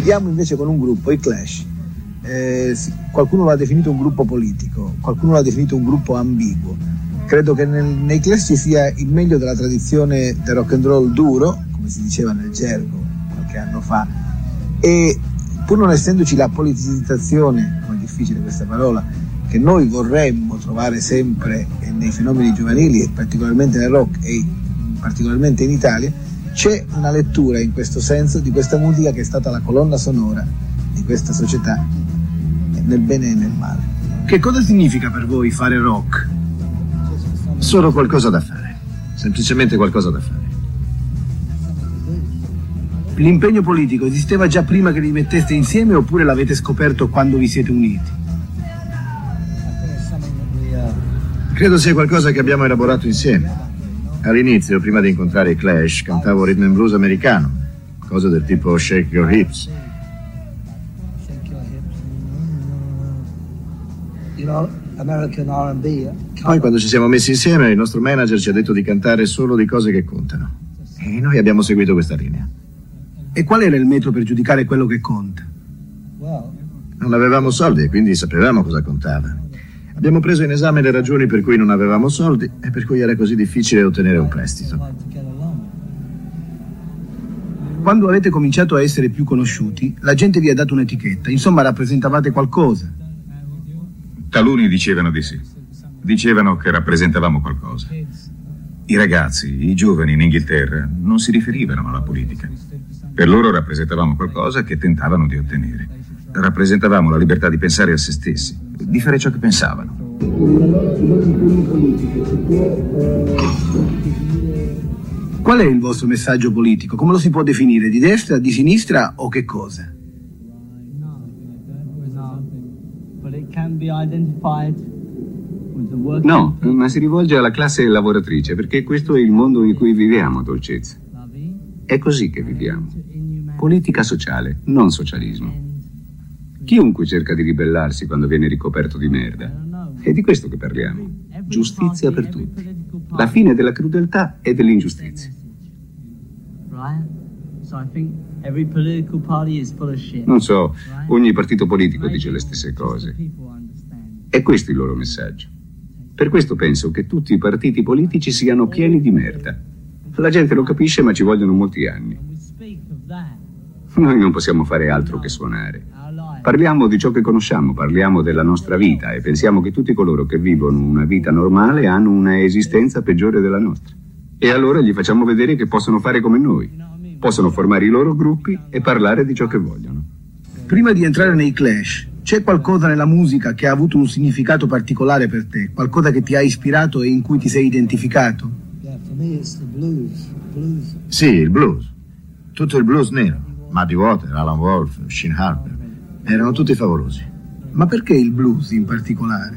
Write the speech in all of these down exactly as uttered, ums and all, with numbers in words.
Chiudiamo invece con un gruppo, i Clash. Eh, qualcuno l'ha definito un gruppo politico, qualcuno l'ha definito un gruppo ambiguo. Credo che nel, nei Clash ci sia il meglio della tradizione del rock and roll duro, come si diceva nel gergo qualche anno fa, e pur non essendoci la politicizzazione, come è difficile questa parola, che noi vorremmo trovare sempre nei fenomeni giovanili e particolarmente nel rock e particolarmente in Italia, c'è una lettura in questo senso di questa musica che è stata la colonna sonora di questa società, nel bene e nel male. Che cosa significa per voi fare rock? Solo qualcosa da fare, semplicemente qualcosa da fare. L'impegno politico esisteva già prima che vi metteste insieme oppure l'avete scoperto quando vi siete uniti? Credo sia qualcosa che abbiamo elaborato insieme. All'inizio, prima di incontrare i Clash, cantavo rhythm and blues americano, cose del tipo Shake Your Hips. Poi quando ci siamo messi insieme il nostro manager ci ha detto di cantare solo di cose che contano e noi abbiamo seguito questa linea. E qual era il metro per giudicare quello che conta? Non avevamo soldi e quindi sapevamo cosa contava. Abbiamo preso in esame le ragioni per cui non avevamo soldi e per cui era così difficile ottenere un prestito. Quando avete cominciato a essere più conosciuti, la gente vi ha dato un'etichetta, insomma rappresentavate qualcosa. Taluni dicevano di sì. Dicevano che rappresentavamo qualcosa. I ragazzi, i giovani in Inghilterra non si riferivano alla politica. Per loro rappresentavamo qualcosa che tentavano di ottenere. Rappresentavamo la libertà di pensare a se stessi, di fare ciò che pensavano. Qual è il vostro messaggio politico? Come lo si può definire? Di destra, di sinistra o che cosa? No, ma si rivolge alla classe lavoratrice, perché questo è il mondo in cui viviamo, dolcezza. È così che viviamo. Politica sociale, non socialismo. Chiunque cerca di ribellarsi quando viene ricoperto di merda. È di questo che parliamo. Giustizia per tutti. La fine della crudeltà e dell'ingiustizia. Non so, ogni partito politico dice le stesse cose. È questo il loro messaggio. Per questo penso che tutti i partiti politici siano pieni di merda. La gente lo capisce, ma ci vogliono molti anni. Noi non possiamo fare altro che suonare. Parliamo di ciò che conosciamo, parliamo della nostra vita e pensiamo che tutti coloro che vivono una vita normale hanno una esistenza peggiore della nostra. E allora gli facciamo vedere che possono fare come noi. Possono formare i loro gruppi e parlare di ciò che vogliono. Prima di entrare nei Clash, c'è qualcosa nella musica che ha avuto un significato particolare per te? Qualcosa che ti ha ispirato e in cui ti sei identificato? Sì, il blues. Tutto il blues nero. Muddy Waters, Alan Wolf, Sheen Harper. Erano tutti favolosi. Ma perché il blues in particolare?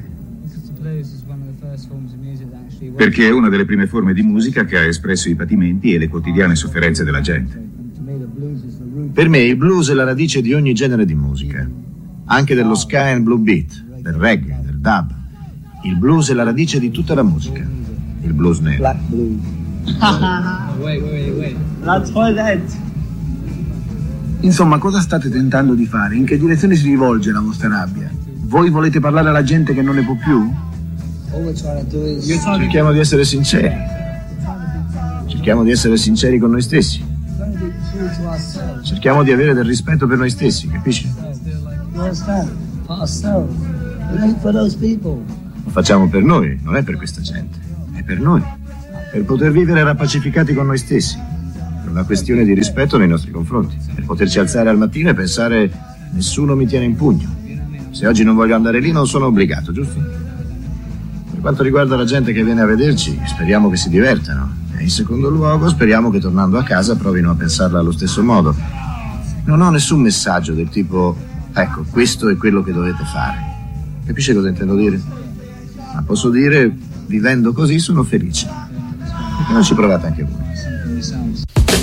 Perché è una delle prime forme di musica che ha espresso i patimenti e le quotidiane sofferenze della gente. Per me il blues è la radice di ogni genere di musica, anche dello ska and blue beat, del reggae, del dub. Il blues è la radice di tutta la musica. Il blues nero. Black blues. wait, wait, wait. That's for that. Insomma, cosa state tentando di fare? In che direzione si rivolge la vostra rabbia? Voi volete parlare alla gente che non ne può più? Cerchiamo di essere sinceri. Cerchiamo di essere sinceri con noi stessi. Cerchiamo di avere del rispetto per noi stessi, capisci? Lo facciamo per noi, non è per questa gente. È per noi. Per poter vivere rappacificati con noi stessi. Per una questione di rispetto nei nostri confronti. Per poterci alzare al mattino e pensare: nessuno mi tiene in pugno. Se oggi non voglio andare lì non sono obbligato, giusto? Per quanto riguarda la gente che viene a vederci, speriamo che si divertano. E in secondo luogo speriamo che tornando a casa provino a pensarla allo stesso modo. Non ho nessun messaggio del tipo: ecco, questo è quello che dovete fare. Capisce cosa intendo dire? Ma posso dire, vivendo così sono felice. Perché non ci provate anche voi?